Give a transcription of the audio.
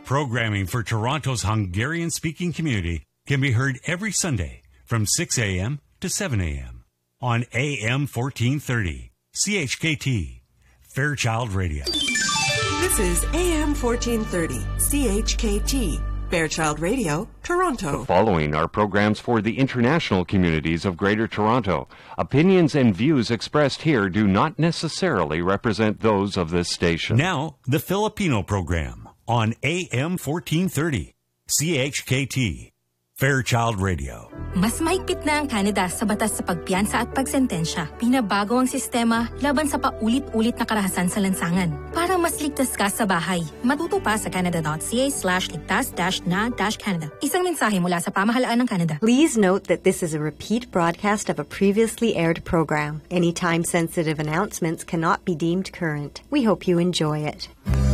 Programming for Toronto's Hungarian-speaking community can be heard every Sunday from 6 a.m. to 7 a.m. on AM 1430, CHKT, Fairchild Radio. This is AM 1430, CHKT, Fairchild Radio, Toronto. The following are programs for the international communities of Greater Toronto. Opinions and views expressed here do not necessarily represent those of this station. Now, the Filipino program on AM 1430, CHKT, Fairchild Radio. Mas mahigpit na ang Canada sa batas sa pagpiyansa at pagsentensya. Pinabago ang sistema laban sa paulit-ulit na karahasan sa lansangan. Para mas ligtas ka sa bahay, matuto pa sa canada.ca/ligtas-na-canada. Isang mensahe mula sa pamahalaan ng Canada. Please note that this is a repeat broadcast of a previously aired program. Any time-sensitive announcements cannot be deemed current. We hope you enjoy it.